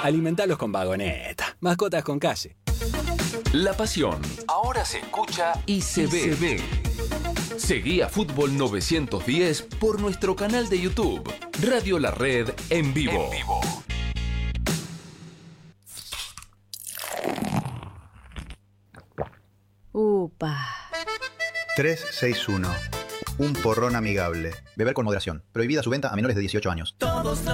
Alimentalos con Vagoneta. Mascotas con calle. La pasión ahora se escucha y se ve. Seguí a Fútbol 910 por nuestro canal de YouTube, Radio La Red en vivo. Upa. 361. Un porrón amigable. Beber con moderación. Prohibida su venta a menores de 18 años. Todos